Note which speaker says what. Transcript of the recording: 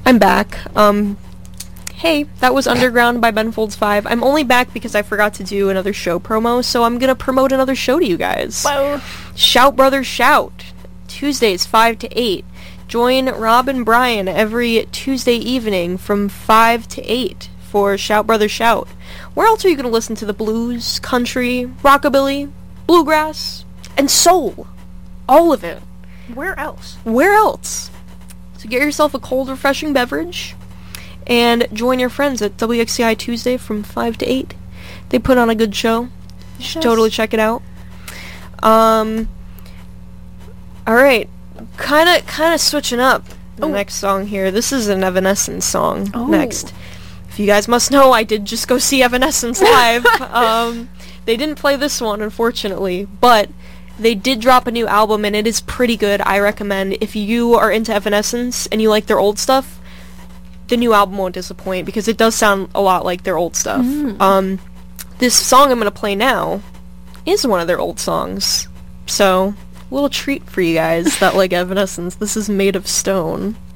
Speaker 1: I'm back. Hey, that was Underground by Ben Folds 5. I'm only back because I forgot to do another show promo, so I'm gonna promote another show to you guys.
Speaker 2: Wow.
Speaker 1: Shout Brothers Shout. Tuesdays, 5 to 8. Join Rob and Brian every Tuesday evening from 5 to 8 for Shout Brothers Shout. Where else are you gonna listen to the blues, country, rockabilly, bluegrass, and soul? All of it.
Speaker 2: Where else?
Speaker 1: Where else? So get yourself a cold, refreshing beverage and join your friends at WXCI Tuesday from 5 to 8. They put on a good show. You should totally check it out. Alright. Kinda switching up the next song here. This is an Evanescence song next. If you guys must know, I did just go see Evanescence live. They didn't play this one, unfortunately, but they did drop a new album, and it is pretty good. I recommend, if you are into Evanescence and you like their old stuff, the new album won't disappoint, because it does sound a lot like their old stuff. This song I'm going to play now is one of their old songs. So, a little treat for you guys that like Evanescence. This is Made of Stone.